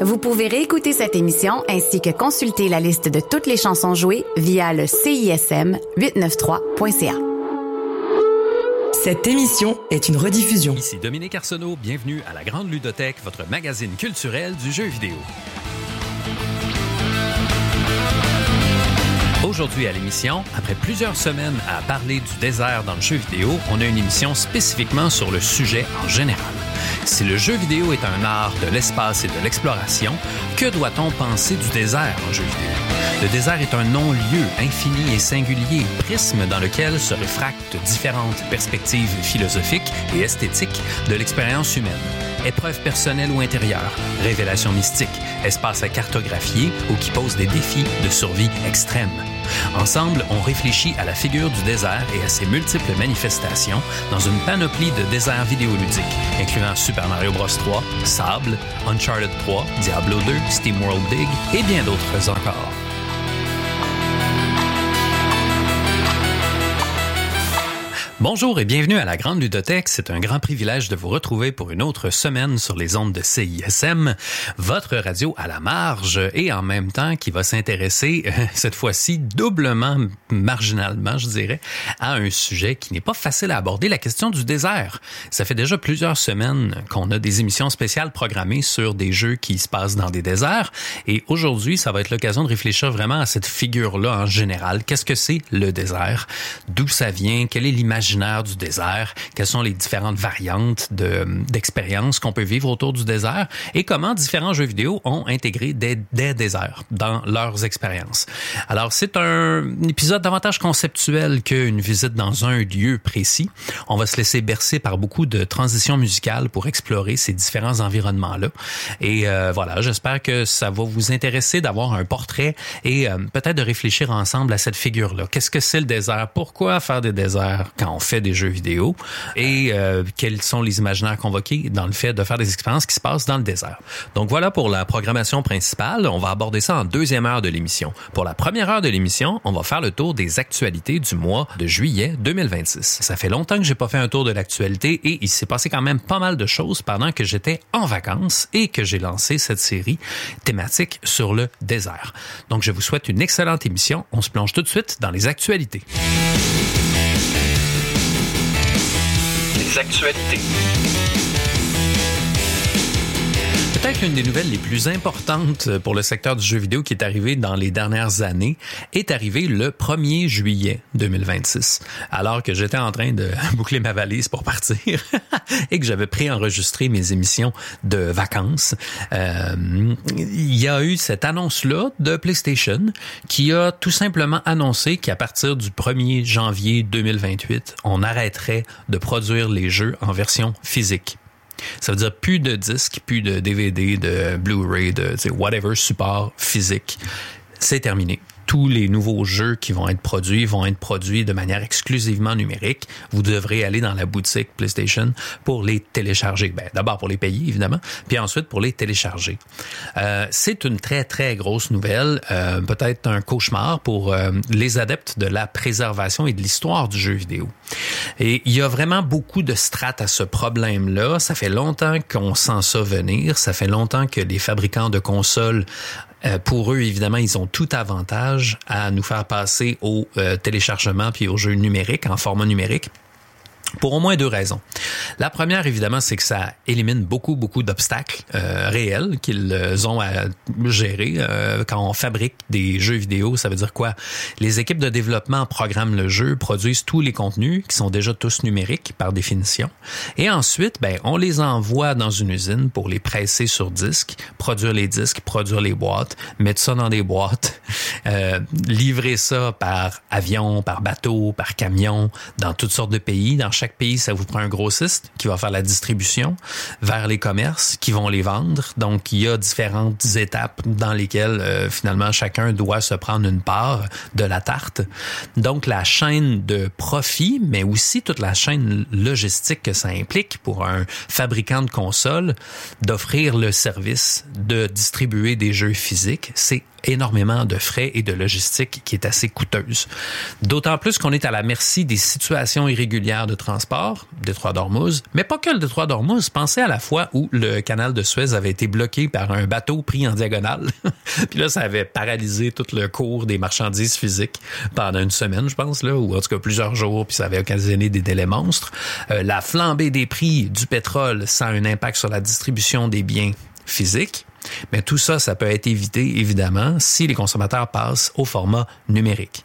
Vous pouvez réécouter cette émission ainsi que consulter la liste de toutes les chansons jouées via le CISM893.ca. Cette émission est une rediffusion. Ici Dominique Arsenault, bienvenue à la Grande Ludothèque, votre magazine culturel du jeu vidéo. Aujourd'hui à l'émission, après plusieurs semaines à parler du désert dans le jeu vidéo, on a une émission spécifiquement sur le sujet en général. Si le jeu vidéo est un art de l'espace et de l'exploration, que doit-on penser du désert en jeu vidéo? Le désert est un non-lieu infini et singulier, prisme dans lequel se réfractent différentes perspectives philosophiques et esthétiques de l'expérience humaine. Épreuves personnelles ou intérieures, révélations mystiques, espaces à cartographier ou qui posent des défis de survie extrême. Ensemble, on réfléchit à la figure du désert et à ses multiples manifestations dans une panoplie de déserts vidéoludiques, incluant Super Mario Bros 3, Sable, Uncharted 3, Diablo 2, SteamWorld Dig et bien d'autres encore. Bonjour et bienvenue à la Grande Ludothèque. C'est un grand privilège de vous retrouver pour une autre semaine sur les ondes de CISM, votre radio à la marge et en même temps qui va s'intéresser, cette fois-ci doublement, marginalement, je dirais, à un sujet qui n'est pas facile à aborder, la question du désert. Ça fait déjà plusieurs semaines qu'on a des émissions spéciales programmées sur des jeux qui se passent dans des déserts et aujourd'hui, ça va être l'occasion de réfléchir vraiment à cette figure-là en général. Qu'est-ce que c'est le désert? D'où ça vient? Quelle est l'imaginaire du désert, quelles sont les différentes variantes d'expériences qu'on peut vivre autour du désert et comment différents jeux vidéo ont intégré des déserts dans leurs expériences. Alors, c'est un épisode davantage conceptuel qu'une visite dans un lieu précis. On va se laisser bercer par beaucoup de transitions musicales pour explorer ces différents environnements-là. Et voilà, j'espère que ça va vous intéresser d'avoir un portrait et peut-être de réfléchir ensemble à cette figure-là. Qu'est-ce que c'est le désert? Pourquoi faire des déserts quand on fait des jeux vidéo et quels sont les imaginaires convoqués dans le fait de faire des expériences qui se passent dans le désert. Donc voilà pour la programmation principale. On va aborder ça en deuxième heure de l'émission. Pour la première heure de l'émission, on va faire le tour des actualités du mois de juillet 2026. Ça fait longtemps que j'ai pas fait un tour de l'actualité et il s'est passé quand même pas mal de choses pendant que j'étais en vacances et que j'ai lancé cette série thématique sur le désert. Donc je vous souhaite une excellente émission. On se plonge tout de suite dans les actualités. Actualités. Peut-être l'une des nouvelles les plus importantes pour le secteur du jeu vidéo qui est arrivée dans les dernières années est arrivée le 1er juillet 2026, alors que j'étais en train de boucler ma valise pour partir et que j'avais préenregistré mes émissions de vacances. Il y a eu cette annonce-là de PlayStation qui a tout simplement annoncé qu'à partir du 1er janvier 2028, on arrêterait de produire les jeux en version physique. Ça veut dire plus de disques, plus de DVD, de Blu-ray, de whatever support physique. C'est terminé. Tous les nouveaux jeux qui vont être produits de manière exclusivement numérique. Vous devrez aller dans la boutique PlayStation pour les télécharger. Ben, d'abord pour les payer, évidemment, puis ensuite pour les télécharger. C'est une très, très grosse nouvelle, peut-être un cauchemar pour les adeptes de la préservation et de l'histoire du jeu vidéo. Et il y a vraiment beaucoup de strates à ce problème-là. Ça fait longtemps qu'on sent ça venir. Ça fait longtemps que les fabricants de consoles pour eux, évidemment, ils ont tout avantage à nous faire passer au téléchargement puis aux jeux numériques, en format numérique. Pour au moins deux raisons. La première, évidemment, c'est que ça élimine beaucoup d'obstacles réels qu'ils ont à gérer. Quand on fabrique des jeux vidéo, ça veut dire quoi? Les équipes de développement programment le jeu, produisent tous les contenus qui sont déjà tous numériques par définition. Et ensuite, on les envoie dans une usine pour les presser sur disque, produire les disques, produire les boîtes, mettre ça dans des boîtes, livrer ça par avion, par bateau, par camion, dans toutes sortes de pays. Dans chaque pays, ça vous prend un grossiste qui va faire la distribution vers les commerces qui vont les vendre. Donc, il y a différentes étapes dans lesquelles, finalement, chacun doit se prendre une part de la tarte. Donc, la chaîne de profit, mais aussi toute la chaîne logistique que ça implique pour un fabricant de consoles d'offrir le service de distribuer des jeux physiques, c'est énormément de frais et de logistique qui est assez coûteuse. D'autant plus qu'on est à la merci des situations irrégulières de transport transport, détroit d'Ormuz, mais pas que le détroit d'Ormuz. Pensez à la fois où le canal de Suez avait été bloqué par un bateau pris en diagonale. Puis là, ça avait paralysé tout le cours des marchandises physiques pendant une semaine, je pense, là, ou en tout cas plusieurs jours, puis ça avait occasionné des délais monstres. La flambée des prix du pétrole, ça a un impact sur la distribution des biens physiques. Mais tout ça, ça peut être évité, évidemment, si les consommateurs passent au format numérique.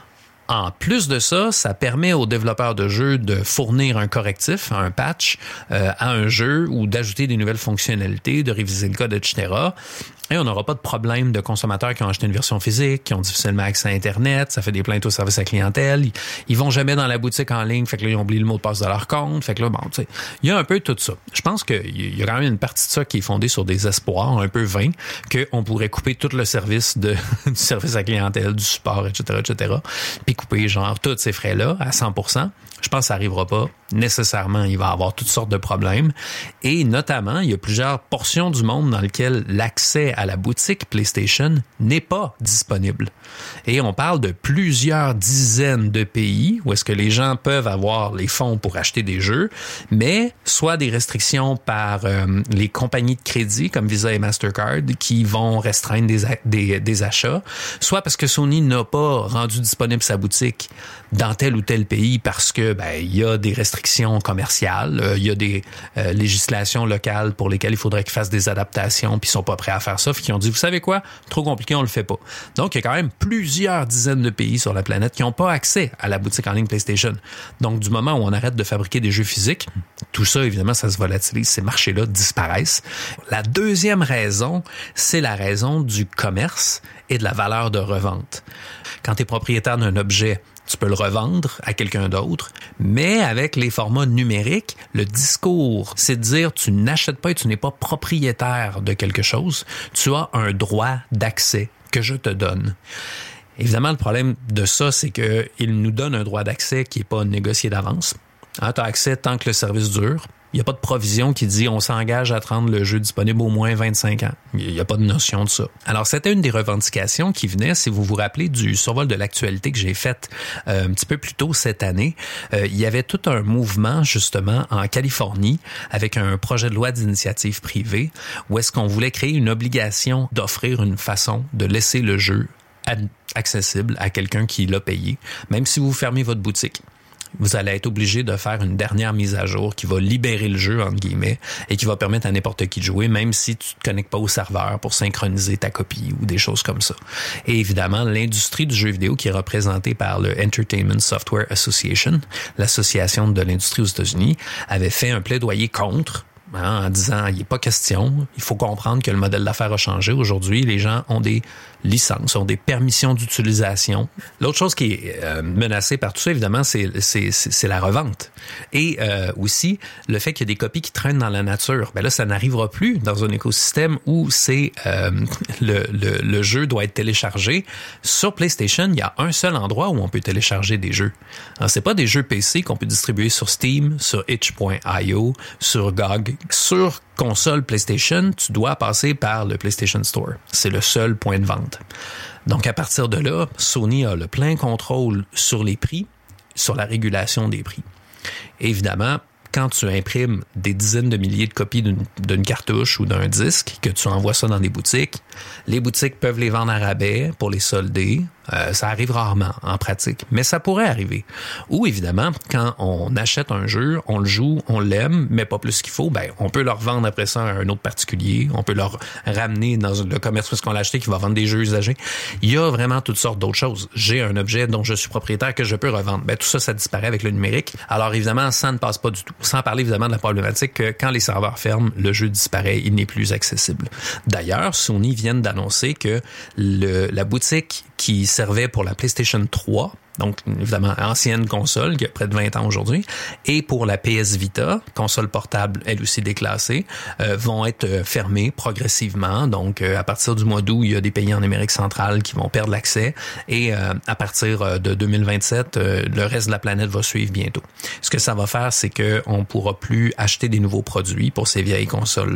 En plus de ça, ça permet aux développeurs de jeux de fournir un correctif, un patch à un jeu ou d'ajouter des nouvelles fonctionnalités, de réviser le code, etc. Et on n'aura pas de problème de consommateurs qui ont acheté une version physique, qui ont difficilement accès à Internet, ça fait des plaintes au service à la clientèle. Ils vont jamais dans la boutique en ligne, fait que là, ils ont oublié le mot de passe de leur compte. Fait que là, bon, tu sais, il y a un peu tout ça. Je pense qu'il y a quand même une partie de ça qui est fondée sur des espoirs un peu vains, qu'on pourrait couper tout le service du service à la clientèle, du support, etc., puis couper, genre, tous ces frais-là à 100%. Je pense que ça n'arrivera pas. Nécessairement, il va y avoir toutes sortes de problèmes. Et notamment, il y a plusieurs portions du monde dans lesquelles l'accès à la boutique PlayStation n'est pas disponible. Et on parle de plusieurs dizaines de pays où est-ce que les gens peuvent avoir les fonds pour acheter des jeux, mais soit des restrictions par les compagnies de crédit comme Visa et Mastercard qui vont restreindre des achats, soit parce que Sony n'a pas rendu disponible sa boutique dans tel ou tel pays parce que il y a des restrictions commerciales, il y a des législations locales pour lesquelles il faudrait qu'ils fassent des adaptations, puis ils sont pas prêts à faire ça, puis qui ont dit, vous savez quoi, trop compliqué, on le fait pas. Donc, il y a quand même plusieurs dizaines de pays sur la planète qui n'ont pas accès à la boutique en ligne PlayStation. Donc, du moment où on arrête de fabriquer des jeux physiques, tout ça, évidemment, ça se volatilise, ces marchés-là disparaissent. La deuxième raison, c'est la raison du commerce et de la valeur de revente. Quand tu es propriétaire d'un objet, tu peux le revendre à quelqu'un d'autre, mais avec les formats numériques, le discours, c'est de dire tu n'achètes pas et tu n'es pas propriétaire de quelque chose, tu as un droit d'accès que je te donne. Évidemment, le problème de ça, c'est qu'il nous donne un droit d'accès qui n'est pas négocié d'avance. Tu as accès tant que le service dure. Il n'y a pas de provision qui dit on s'engage à te rendre le jeu disponible au moins 25 ans. Il n'y a pas de notion de ça. Alors, c'était une des revendications qui venait, si vous vous rappelez, du survol de l'actualité que j'ai fait un petit peu plus tôt cette année. Il y avait tout un mouvement, justement, en Californie, avec un projet de loi d'initiative privée, où est-ce qu'on voulait créer une obligation d'offrir une façon de laisser le jeu accessible à quelqu'un qui l'a payé, même si vous fermez votre boutique. Vous allez être obligé de faire une dernière mise à jour qui va libérer le jeu, entre guillemets, et qui va permettre à n'importe qui de jouer, même si tu te connectes pas au serveur pour synchroniser ta copie ou des choses comme ça. Et évidemment, l'industrie du jeu vidéo qui est représentée par le Entertainment Software Association, l'association de l'industrie aux États-Unis, avait fait un plaidoyer contre, en disant, il n'est pas question, il faut comprendre que le modèle d'affaires a changé. Aujourd'hui, les gens ont des licences, ont des permissions d'utilisation. L'autre chose qui est menacée par tout ça, évidemment, c'est la revente. Et aussi, le fait qu'il y a des copies qui traînent dans la nature. Ben là, ça n'arrivera plus dans un écosystème où le jeu doit être téléchargé. Sur PlayStation, il y a un seul endroit où on peut télécharger des jeux. Alors, c'est pas des jeux PC qu'on peut distribuer sur Steam, sur itch.io, sur GOG. Sur console PlayStation, tu dois passer par le PlayStation Store. C'est le seul point de vente. Donc, à partir de là, Sony a le plein contrôle sur les prix, sur la régulation des prix. Évidemment, quand tu imprimes des dizaines de milliers de copies d'une cartouche ou d'un disque, que tu envoies ça dans des boutiques, les boutiques peuvent les vendre à rabais pour les solder. Ça arrive rarement en pratique, mais ça pourrait arriver. Ou évidemment, quand on achète un jeu, on le joue, on l'aime, mais pas plus qu'il faut, on peut leur vendre après ça à un autre particulier, on peut leur ramener dans le commerce parce qu'on l'a acheté qui va vendre des jeux usagés. Il y a vraiment toutes sortes d'autres choses. J'ai un objet dont je suis propriétaire que je peux revendre. Tout ça, ça disparaît avec le numérique. Alors évidemment, ça ne passe pas du tout. Sans parler évidemment de la problématique que quand les serveurs ferment, le jeu disparaît, il n'est plus accessible. D'ailleurs, Sony vient d'annoncer que la boutique qui servait pour la PlayStation 3, donc évidemment ancienne console qui a près de 20 ans aujourd'hui, et pour la PS Vita, console portable elle aussi déclassée, vont être fermées progressivement. Donc à partir du mois d'août, il y a des pays en Amérique centrale qui vont perdre l'accès et à partir de 2027, le reste de la planète va suivre bientôt. Ce que ça va faire, c'est qu'on pourra plus acheter des nouveaux produits pour ces vieilles consoles-là.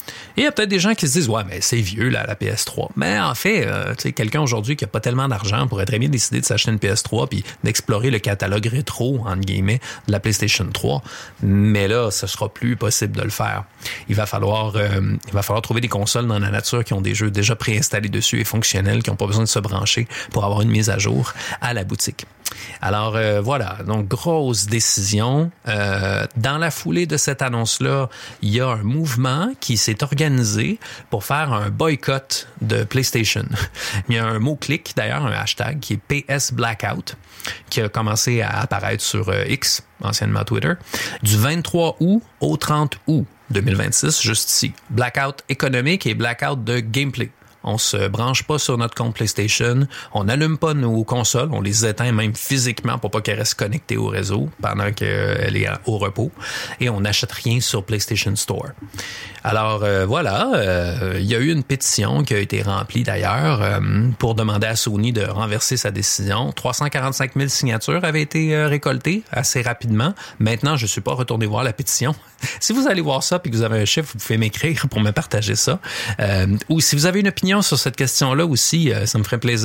Et il y a peut-être des gens qui se disent, ouais, mais c'est vieux, là, la PS3. Mais en fait, tu sais, quelqu'un aujourd'hui qui a pas tellement d'argent pourrait très bien décider de s'acheter une PS3 puis d'explorer le catalogue rétro, entre guillemets, de la PlayStation 3. Mais là, ce sera plus possible de le faire. Il va falloir trouver des consoles dans la nature qui ont des jeux déjà préinstallés dessus et fonctionnels, qui n'ont pas besoin de se brancher pour avoir une mise à jour à la boutique. Alors voilà, donc grosse décision. Dans la foulée de cette annonce-là, il y a un mouvement qui s'est organisé pour faire un boycott de PlayStation. Il y a un mot-clic, d'ailleurs, un hashtag qui est PS Blackout, qui a commencé à apparaître sur X, anciennement Twitter, du 23 août au 30 août 2026, juste ici. Blackout économique et blackout de gameplay. On se branche pas sur notre compte PlayStation, on n'allume pas nos consoles, on les éteint même physiquement pour pas qu'elles restent connectées au réseau pendant qu'elle est au repos, et on n'achète rien sur PlayStation Store. Alors voilà, il y a eu une pétition qui a été remplie d'ailleurs pour demander à Sony de renverser sa décision. 345 000 signatures avaient été récoltées assez rapidement. Maintenant, je suis pas retourné voir la pétition. Si vous allez voir ça et que vous avez un chiffre, vous pouvez m'écrire pour me partager ça. Ou si vous avez une opinion sur cette question-là aussi, ça me ferait plaisir